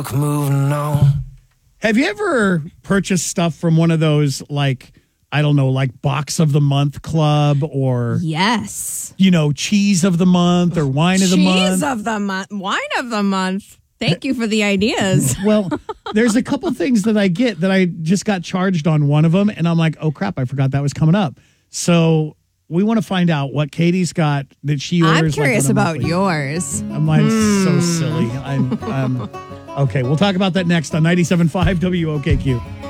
Moving on. Have you ever purchased stuff from one of those, like, I don't know, like Box of the Month Club or, Yes. Cheese of the Month or Wine of the Month? Cheese of the month. Wine of the month. Thank you for the ideas. Well, there's a couple things that I get that I just got charged on one of them, and I'm like, oh, crap, I forgot that was coming up. So we want to find out what Katie's got that she orders. I'm curious about monthly. yours. I'm like, so silly. I'm okay, we'll talk about that next on 97.5 WOKQ.